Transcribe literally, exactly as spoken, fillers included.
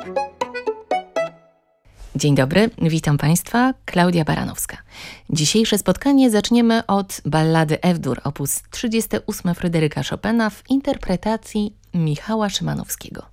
Dzień dobry, witam Państwa, Klaudia Baranowska. Dzisiejsze spotkanie zaczniemy od ballady F-dur, opus trzydziesty ósmy Fryderyka Chopina w interpretacji Michała Szymanowskiego.